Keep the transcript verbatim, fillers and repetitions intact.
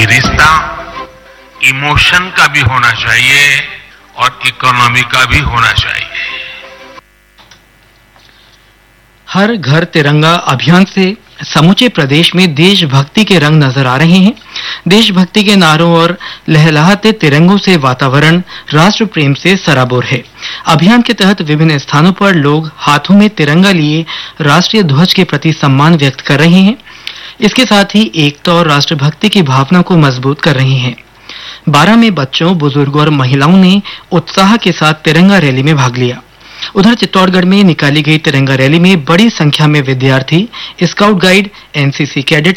ये रिश्ता इमोशन का भी होना चाहिए और इकोनॉमी का भी होना चाहिए। हर घर तिरंगा अभियान से समूचे प्रदेश में देशभक्ति के रंग नजर आ रहे हैं। देशभक्ति के नारों और लहलहाते तिरंगों से वातावरण राष्ट्र प्रेम से सराबोर है। अभियान के तहत विभिन्न स्थानों पर लोग हाथों में तिरंगा लिए राष्ट्रीय ध्वज के प्रति सम्मान व्यक्त कर रहे हैं। इसके साथ ही एकता और राष्ट्रभक्ति की भावना को मजबूत कर रहे हैं। बारह में बच्चों, बुजुर्गों और महिलाओं ने उत्साह के साथ तिरंगा रैली में भाग लिया। उधर चित्तौड़गढ़ में निकाली गई तिरंगा रैली में बड़ी संख्या में विद्यार्थी, स्काउट गाइड, एनसीसी कैडेट